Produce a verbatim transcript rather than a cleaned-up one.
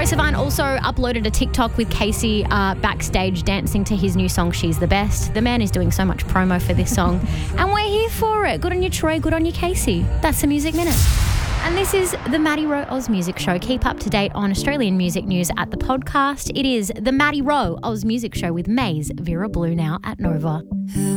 Savine also uploaded a TikTok with Casey uh, backstage dancing to his new song, She's the Best. The man is doing so much promo for this song, and we're here for it. Good on you, Troy. Good on you, Casey. That's the Music Minute. And this is the Maddie Rowe Oz Music Show. Keep up to date on Australian music news at the podcast. It is the Maddie Rowe Oz Music Show with Maze Vera Blue now at Nova.